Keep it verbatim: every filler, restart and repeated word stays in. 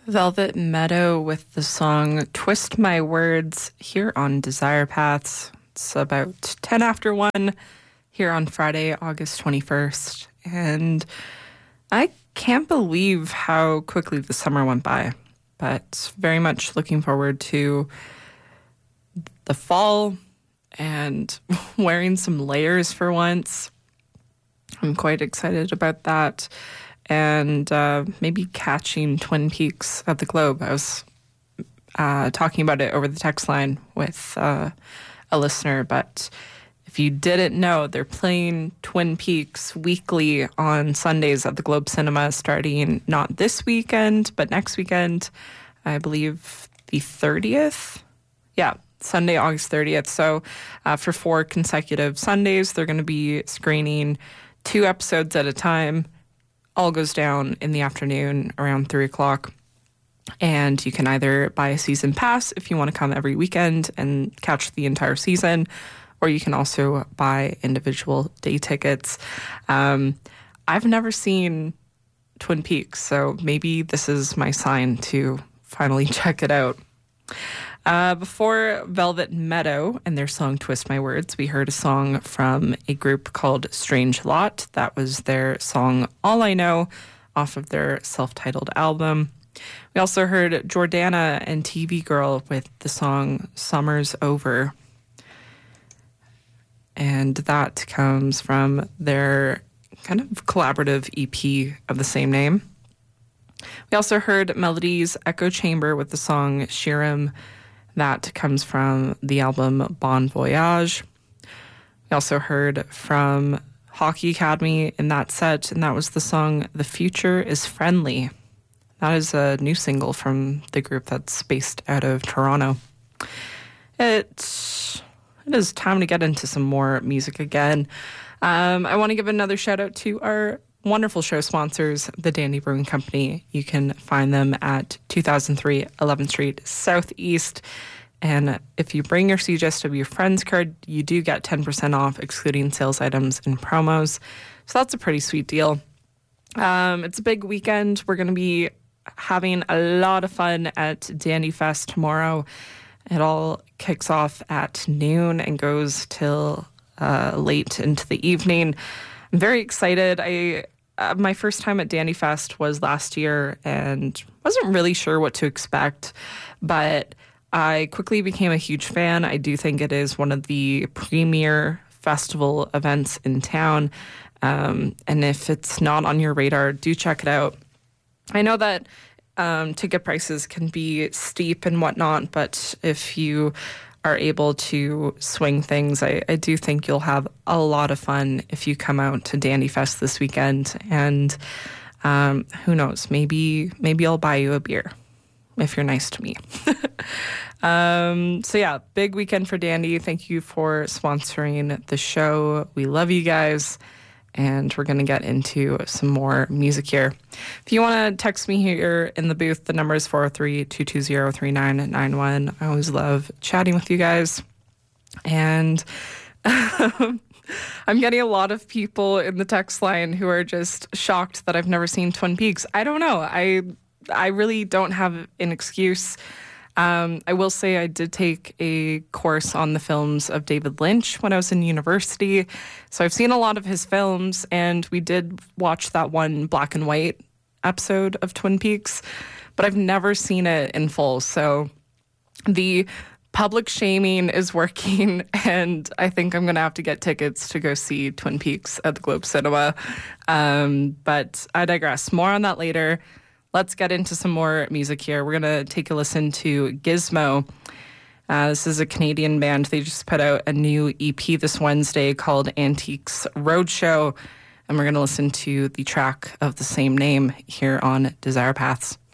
Velvet Meadow with the song Twist My Words here on Desire Paths. It's about ten after one here on Friday, August twenty-first. And I can't believe how quickly the summer went by, but very much looking forward to the fall and wearing some layers for once. I'm quite excited about that. And uh, maybe catching Twin Peaks at the Globe. I was uh, talking about it over the text line with uh, a listener, but if you didn't know, they're playing Twin Peaks weekly on Sundays at the Globe Cinema starting not this weekend, but next weekend, I believe the thirtieth. Yeah, Sunday, August thirtieth. So uh, for four consecutive Sundays, they're going to be screening two episodes at a time. All goes down in the afternoon around three o'clock. And you can either buy a season pass if you want to come every weekend and catch the entire season, or you can also buy individual day tickets. Um, I've never seen Twin Peaks, so maybe this is my sign to finally check it out. Uh, before Velvet Meadow and their song Twist My Words, we heard a song from a group called Strange Lot. That was their song All I Know off of their self-titled album. We also heard Jordana and T V Girl with the song Summer's Over. And that comes from their kind of collaborative E P of the same name. We also heard Melody's Echo Chamber with the song Shirim. That comes from the album Bon Voyage. We also heard from Hockey Academy in that set, and that was the song The Future is Friendly. That is a new single from the group that's based out of Toronto. It, it is time to get into some more music again. Um, I want to give another shout out to our wonderful show sponsors, the Dandy Brewing Company. You can find them at two thousand three eleventh Street Southeast. And if you bring your C J S W Friends card, you do get ten percent off, excluding sales items and promos. So that's a pretty sweet deal. Um, it's a big weekend. We're going to be having a lot of fun at Dandy Fest tomorrow. It all kicks off at noon and goes till uh, late into the evening. I'm very excited. I uh, my first time at Dandy Fest was last year and wasn't really sure what to expect, but I quickly became a huge fan. I do think it is one of the premier festival events in town, um, and if it's not on your radar, do check it out. I know that um, ticket prices can be steep and whatnot, but if you are able to swing things, I, I do think you'll have a lot of fun if you come out to Dandy Fest this weekend. And um, who knows, maybe maybe I'll buy you a beer if you're nice to me. um, so yeah, big weekend for Dandy. Thank you for sponsoring the show. We love you guys. And we're going to get into some more music here. If you want to text me here in the booth, the number is four oh three, two two zero, three nine nine one. I always love chatting with you guys. And I'm getting a lot of people in the text line who are just shocked that I've never seen Twin Peaks. I don't know. I I really don't have an excuse. Um, I will say I did take a course on the films of David Lynch when I was in university. So I've seen a lot of his films, and we did watch that one black and white episode of Twin Peaks, but I've never seen it in full. So the public shaming is working, and I think I'm going to have to get tickets to go see Twin Peaks at the Globe Cinema. Um, but I digress. More on that later. Let's get into some more music here. We're going to take a listen to Gizmo. Uh, this is a Canadian band. They just put out a new E P this Wednesday called Antiques Roadshow. And we're going to listen to the track of the same name here on Desire Paths.